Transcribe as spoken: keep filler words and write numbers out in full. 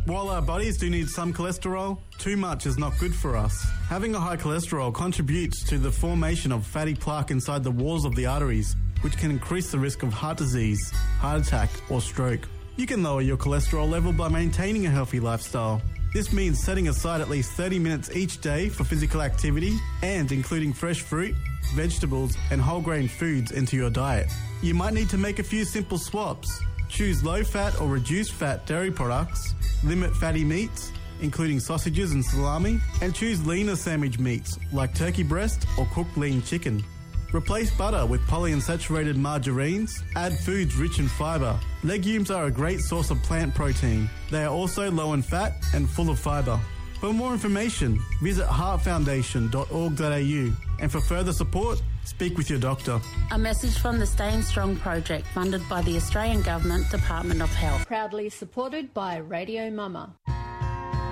While our bodies do need some cholesterol, too much is not good for us. Having a high cholesterol contributes to the formation of fatty plaque inside the walls of the arteries, which can increase the risk of heart disease, heart attack or stroke. You can lower your cholesterol level by maintaining a healthy lifestyle. This means setting aside at least thirty minutes each day for physical activity and including fresh fruit, vegetables and whole grain foods into your diet. You might need to make a few simple swaps. Choose low-fat or reduced-fat dairy products, limit fatty meats, including sausages and salami, and choose leaner sandwich meats like turkey breast or cooked lean chicken. Replace butter with polyunsaturated margarines. Add foods rich in fibre. Legumes are a great source of plant protein. They are also low in fat and full of fibre. For more information, visit heart foundation dot org dot a u, and for further support, speak with your doctor. A message from the Staying Strong project funded by the Australian Government Department of Health. Proudly supported by Radio Mama.